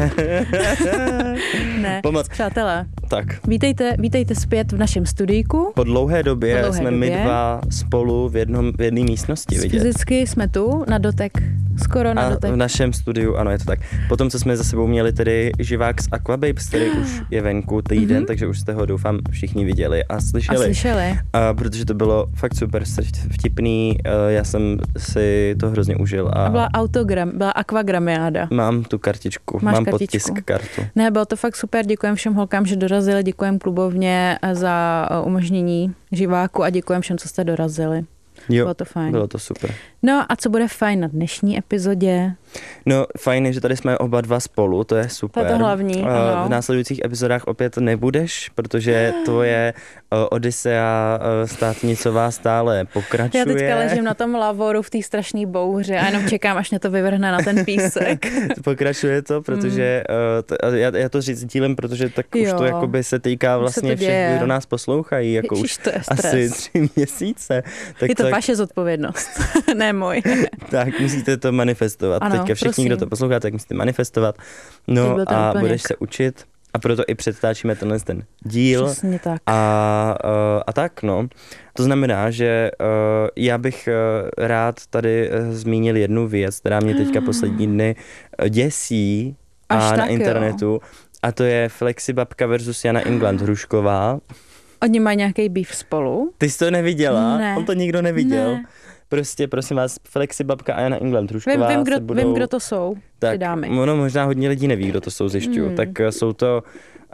Ne, Pomoc. Přátelé, Tak. Vítejte zpět v našem studíku. Po dlouhé době jsme my dva spolu v jedné místnosti vidět. Fyzicky jsme tu, na dotek, skoro na dotek. A v našem studiu, ano, je to tak. Potom, co jsme za sebou měli tedy živák z Aquababes, který už je venku týden, takže už jste ho doufám všichni viděli a slyšeli. Protože to bylo fakt super vtipný, já jsem si to hrozně užil. A byla akvagramiáda. Mám tu kartičku, mám podtisk kartu. Ne, bylo to fakt super, děkujem všem holkám, že dorazili, děkujem klubovně za umožnění živáku a děkujem všem, co jste dorazili. Jo, bylo to fajn. Bylo to super. No a co bude fajn na dnešní epizodě? No fajn je, že tady jsme oba dva spolu, to je super. To je to hlavní, ano. V následujících epizodách opět nebudeš, protože tvoje Odysea státnicová stále pokračuje. Já teďka ležím na tom lavoru v té strašné bouři a jenom čekám, až mě to vyvrhne na ten písek. Pokračuje to, protože já to říct dílem, protože tak už to jakoby se týká vlastně všech, kdo nás poslouchají, jako Ježiš, už asi 3 měsíce. Tak je to vaše zodpovědnost, ne můj. Tak musíte to manifestovat. Ano, teďka všichni, kdo to posloucháte, tak musíte manifestovat. No a budeš se učit. A proto i předtáčíme ten díl. Přesně tak. A tak, no. To znamená, že já bych rád tady zmínil jednu věc, která mě teďka poslední dny děsí na internetu. Jo. A to je Flexibabka versus Jana England Hrušková. Oni mají nějaký beef spolu? Ty jsi to neviděla? Ne. On to nikdo neviděl. Ne. Prostě, prosím vás, Flexibabka a Jana England Hrušková Vím, kdo to jsou, ty dámy. Ono možná hodně lidí neví, kdo to jsou, zjišťuju. Tak jsou to...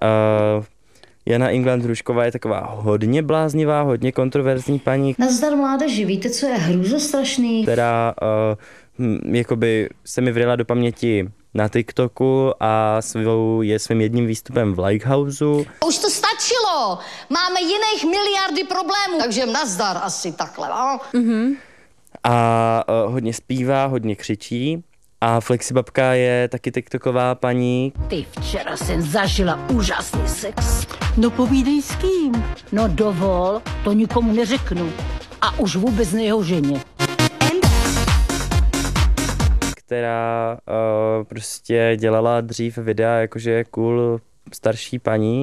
Jana England Hrušková je taková hodně bláznivá, hodně kontroverzní paní. Nazdar mládeži, víte, co je hrůzostrašný? Která jakoby se mi vryla do paměti na TikToku a svým jedním výstupem v Likehouseu. Už to stačilo, máme jiných miliardy problémů, takže nazdar asi takhle, no? A hodně zpívá, hodně křičí. A Flexibabka je taky TikToková paní. Ty, včera jsem zažila úžasný sex. No povídej s kým? No dovol, to nikomu neřeknu. A už vůbec ne jeho ženě. Která prostě dělala dřív videa, jakože je cool starší paní.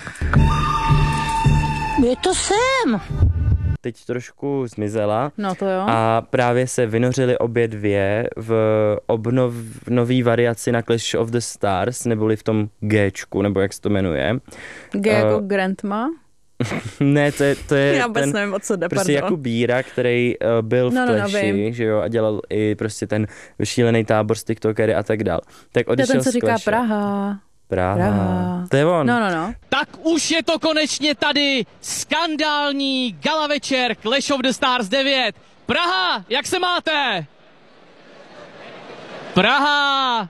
Je to sem. Teď trošku zmizela. No to jo. A právě se vynořily obě dvě v nový variaci na Clash of the Stars, neboli v tom Gčku, nebo jak se to jmenuje. G jako Grandma? Ne, to je já vůbec nevím, o co jde, prostě Jakub Bíra, který byl v Clashi, že jo, a dělal i prostě ten šílený tábor z TikTokery a tak dál. Tak odešel ten, co říká Clashe. Praha. To je on. No. Tak už je to konečně tady. Skandální gala večer Clash of the Stars 9. Praha, jak se máte? Praha!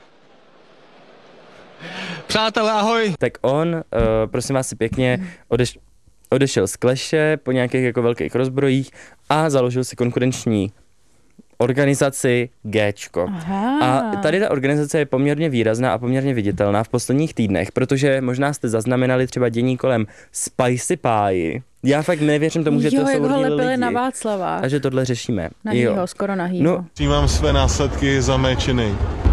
Přátelé, ahoj. Tak on, prosím vás si pěkně, odešel z Clashe po nějakých jako velkých rozbrojích a založil si konkurenční organizaci Gčko. A tady ta organizace je poměrně výrazná a poměrně viditelná v posledních týdnech, protože možná jste zaznamenali třeba dění kolem Spicy Pie. Já fakt nevěřím tomu, že to jsou hodně lidi. Na Václava. A že tohle řešíme. Nahýho, skoro nahýho. No. Přijímám své následky za mé činy.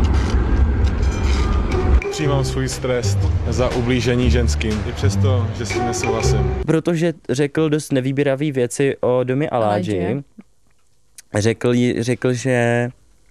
Přijímám svůj stres za ublížení ženským, i přesto, že s tím nesouhlasím. Protože řekl dost nevýběravý věci o domě Aláži. Řekl, že...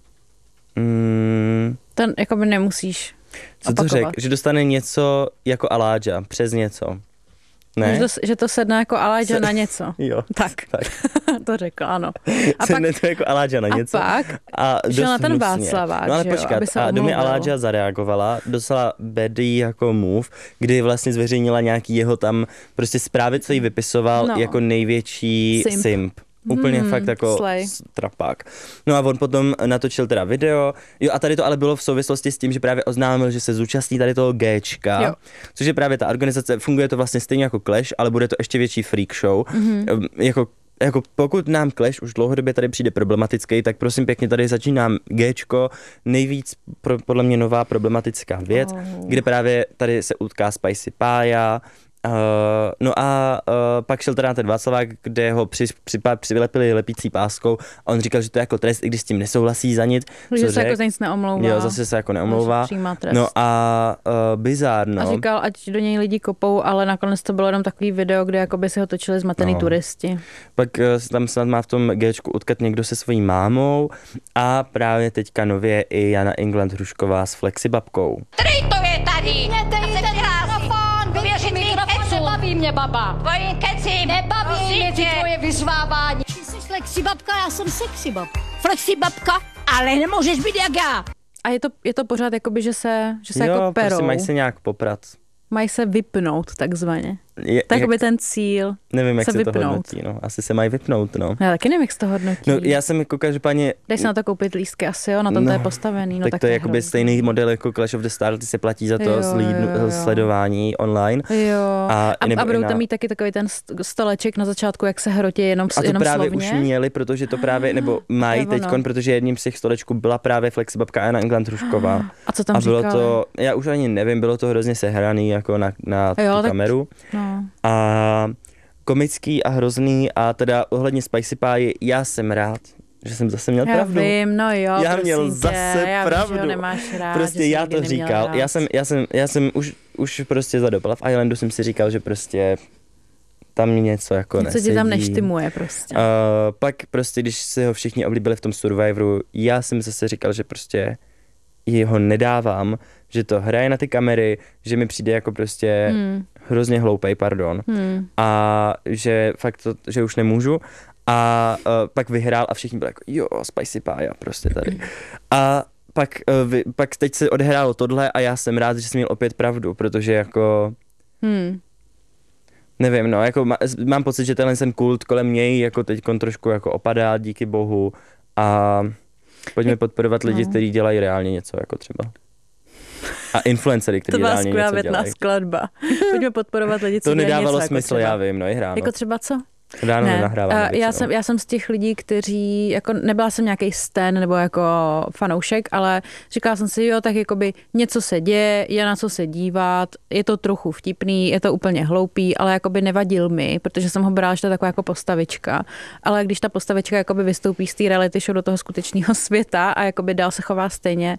Ten jakoby nemusíš Co to řekl? Že dostane něco jako Aláža, přes něco. Ne? Že to sedne jako Elijah na něco. Jo. Tak. To řekl, ano. A sedne to jako Elijah na něco. A šel na ten Václavák, no ale počkat, a do mě Elijah zareagovala, dostala bady jako move, kdy vlastně zveřejnila nějaký jeho tam prostě zprávy, co jí vypisoval jako největší simp. Úplně fakt jako trapák. No a on potom natočil teda video. Jo, a tady to ale bylo v souvislosti s tím, že právě oznámil, že se zúčastní tady toho Gčka, což je právě ta organizace, funguje to vlastně stejně jako Clash, ale bude to ještě větší freak show. Jako pokud nám Clash už dlouhodobě tady přijde problematický, tak prosím pěkně tady začínám Gčko, nejvíc podle mě nová problematická věc, kde právě tady se utká Spicy Pája. No a pak šel teda na ten Václavák, kde ho přilepili lepící páskou a on říkal, že to je jako trest, i když s tím nesouhlasí za nic. Že se jako za nic neomlouvá. Jo, zase se jako neomlouvá. No a bizárno. A říkal, ať do něj lidi kopou, ale nakonec to bylo jenom takový video, kde jakoby si ho točili zmatený turisti. Pak tam snad má v tom Gčku utkat někdo se svojí mámou a právě teďka nově i Jana England Hrušková s Flexibabkou. Který to je tady? Nebaví mě, baba. Tvoje keci. Nebaví mě ty tvoje vyzvávání. Ty jsi flexibabka, já jsem sexybabka. Flexibabka, ale nemůžeš být jak já. A je to pořád jakoby, že se jako perou. Prostě mají se nějak poprat. Mají se vypnout takzvaně. Tak by ten cíl. Nevím, jak se vypnout. to hodnotí, no. Asi se mají vypnout, no. Já taky nevím, jak se to hodnotí. No, já jsem jako každopádně... Dej se na to koupit lístky asi, jo, na tom to je postavený. No, tak to je jakoby stejný model jako Clash of the Stars, ty se platí za to sledování online. Jo. A budou tam mít taky takový ten stoleček na začátku, jak se hrotí jenom slovně. A to právě už měli, protože to právě, nebo mají teďkon, protože jedním z těch stolečků byla právě Flexibabka a Jana England Hrušková. A co tam říkali? A bylo to, já už ani nevím, bylo to hrozně sehraný jako na tu kameru. No. A komický a hrozný a teda ohledně Spicy Pie, já jsem rád, že jsem zase měl pravdu. Já vím, no jo, já měl zase pravdu. Já nemáš rád, prostě já to říkal, já jsem už prostě za dob Love Islandu jsem si říkal, že prostě tam něco jako nesedí. Co ti tam neštimuje prostě. Pak prostě, když se ho všichni oblíbili v tom Survivoru, já jsem zase říkal, že prostě jeho nedávám, že to hraje na ty kamery, že mi přijde jako prostě hrozně hloupej, a že fakt to, že už nemůžu a pak vyhrál a všichni byli jako jo, Spicy Pie prostě tady. A pak teď se odehrálo tohle a já jsem rád, že jsem měl opět pravdu, protože jako nevím, no, jako mám pocit, že tenhle kult kolem něj jako teďkon trošku jako opadá, díky bohu a pojďme podporovat lidi, kteří dělají reálně něco, jako třeba. A influencery, kteří reálně něco dělají. To byla skvělá skladba. Pojďme podporovat lidi, co to dělají něco. To nedávalo smysl, jako já vím, no i hráno. Jako třeba co? Ráno nenahrávám. Já jsem z těch lidí, kteří, jako nebyla jsem nějaký stan nebo jako fanoušek, ale říkala jsem si, jo, tak jakoby něco se děje, je na co se dívat, je to trochu vtipný, je to úplně hloupý, ale jakoby nevadil mi, protože jsem ho brala, že to je taková jako postavička. Ale když ta postavička jakoby vystoupí z té reality show do toho skutečného světa a jakoby dál se chová stejně,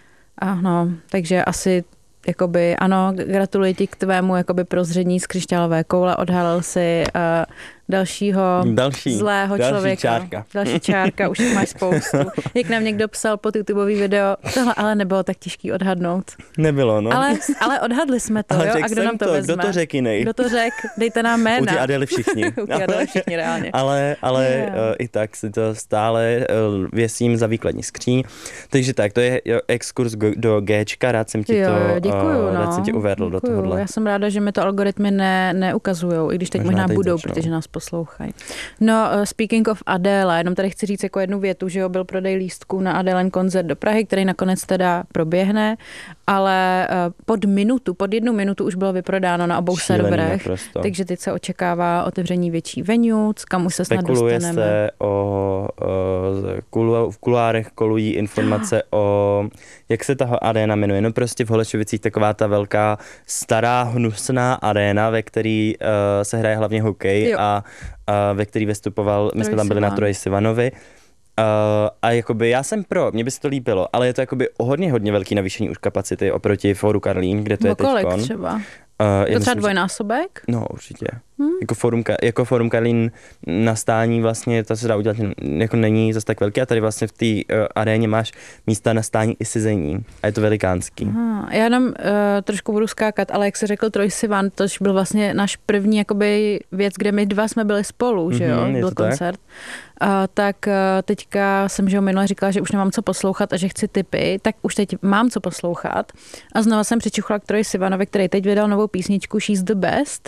takže asi jakoby, ano, gratuluji ti k tvému jakoby prozření z křišťálové koule, odhalil si dalšího zlého člověka. Další čárka, už máš spoustu. Jak nám někdo psal pod YouTubeový video, tohle ale nebylo tak těžký odhadnout. Nebylo, no. Ale odhadli jsme to, jo? A kdo nám to vezme? Kdo to řekl jinej? Kdo to řekl? Dejte nám jména. U ty Adely všichni. U ty Adely všichni, reálně. Ale i tak si to stále věsím za výkladní skříň. Takže tak, to je exkurs do Gčka, rád jsem ti rád jsem tě uvedl do tohohle. Já jsem ráda, že mi to algoritmy neukazujou, i když teď možná budou, protože nás poslouchají. No, speaking of Adele, jenom tady chci říct jako jednu větu, že byl prodej lístků na Adelen koncert do Prahy, který nakonec teda proběhne, ale pod 1 minutu už bylo vyprodáno na obou serverech, naprosto. Takže teď se očekává otevření větší venue, kam už se snad dostaneme. Spekuluje se v kuloárech kolují informace o, jak se ta aréna jmenuje, no prostě v Holešovicích taková ta velká stará hnusná aréna, ve který se hraje hlavně hokej a ve který vystupoval, my jsme tam byli na Troji Sivanovi. A jakoby já jsem mně by se to líbilo, ale je to jakoby hodně velký navýšení už kapacity oproti Fóru Karlín, kde to je teďkon. Kolik třeba? To třeba dvojnásobek? No určitě. Jako Forum Karlín na stání vlastně, to se dá udělat, jako není zase tak velký a tady vlastně v té aréně máš místa na stání i sezení a je to velikánský. Aha, já jenom trošku budu skákat, ale jak jsi řekl Troye Sivan, to byl vlastně náš první jakoby věc, kde my dva jsme byli spolu, že jo, byl koncert. Tak teďka jsem, že minule říkala, že už nemám co poslouchat a že chci tipy, tak už teď mám co poslouchat a znova jsem přičuchla k Troye Sivanovi, který teď vydal novou písničku She's the Best.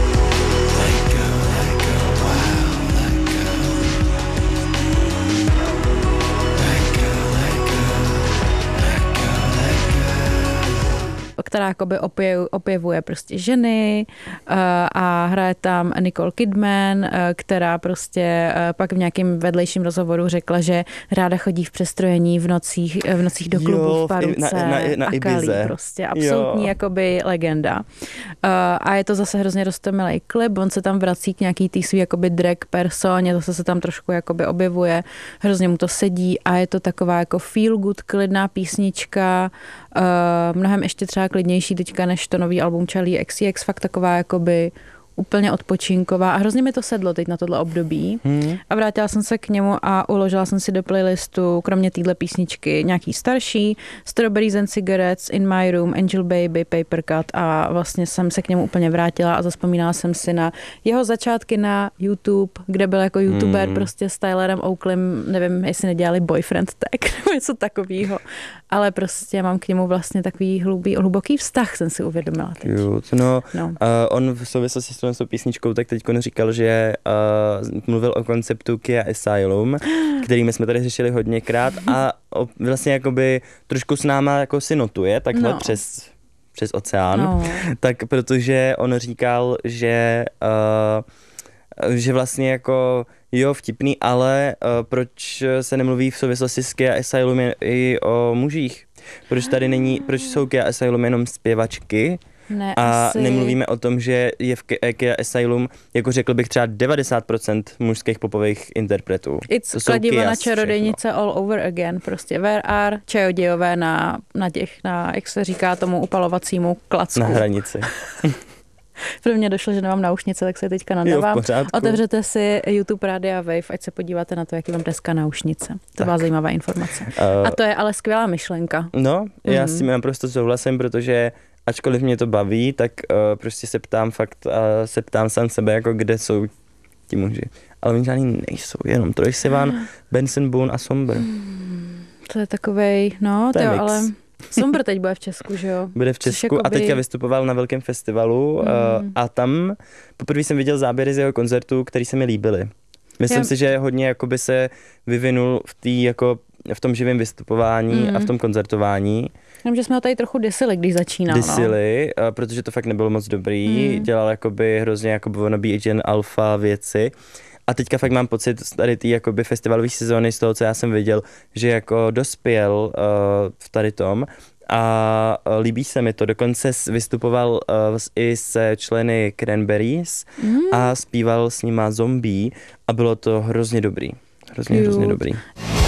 Která jakoby opěvuje prostě ženy a hraje tam Nicole Kidman, která prostě pak v nějakém vedlejším rozhovoru řekla, že ráda chodí v přestrojení v nocích do klubu v Paruce na a Ibize. Kalí prostě. Absolutní jakoby legenda. A je to zase hrozně roztomilej klip, on se tam vrací k nějaký tý svý jakoby drag personě, zase se tam trošku jakoby objevuje, hrozně mu to sedí a je to taková jako feel good, klidná písnička, mnohem ještě třeba klidnější teďka než to nový album Charlie XCX, fakt taková jakoby úplně odpočinková a hrozně mi to sedlo teď na tohle období a vrátila jsem se k němu a uložila jsem si do playlistu kromě téhle písničky nějaký starší Strawberries and Cigarettes, In My Room, Angel Baby, Paper Cut a vlastně jsem se k němu úplně vrátila a zazpomínala jsem si na jeho začátky na YouTube, kde byl jako youtuber prostě s Tylerem Oaklem, nevím, jestli nedělali Boyfriend Tag nebo něco takového, ale prostě mám k němu vlastně takový hluboký vztah, jsem si uvědomila teď. On v souvislosti s tou písničkou tak teď říkal, že mluvil o konceptu Kia Asylum, kterými jsme tady řešili hodněkrát a vlastně jakoby trošku s náma jako si notuje takhle přes oceán, tak protože on říkal, že vlastně jako jo, vtipný, ale proč se nemluví v souvislosti s Kia Asylum i o mužích? Proč jsou Kia Asylum jenom zpěvačky? Ne, a asi... nemluvíme o tom, že je v Kia Asylum, jako řekl bych třeba 90% mužských popových interpretů. It's kladivo na čarodějnice all over again, prostě where are čarodějové na jak se říká tomu upalovacímu klacku. Na hranici. Pro mě došlo, že nemám náušnice, tak se teďka nadávám. Otevřete si YouTube Rádia Wave, ať se podíváte na to, jaký mám dneska náušnice. To byla zajímavá informace. A to je ale skvělá myšlenka. No, já s tím naprosto souhlasím, protože ačkoliv mě to baví, tak prostě se ptám sám sebe, jako kde jsou ti muži. Ale oni žádný nejsou, jenom Troye Sivan, Benson Boone a Somber. To je takovej, ale Somber teď bude v Česku, že jo? Bude v Česku a teďka vystupoval na velkém festivalu a tam poprvé jsem viděl záběry z jeho koncertů, který se mi líbily. Myslím si, že hodně jakoby se vyvinul v tom živém vystupování a v tom koncertování. Vím, že jsme ho tady trochu disili, když začínal. Protože to fakt nebylo moc dobrý. Dělal jakoby hrozně jakoby wannabe agent alfa věci. A teďka fakt mám pocit tady té jakoby festivalové sezóny z toho, co já jsem viděl, že jako dospěl v tady tom a líbí se mi to. Dokonce vystupoval i se členy Cranberries a zpíval s nima Zombie a bylo to hrozně dobrý. Hrozně dobrý.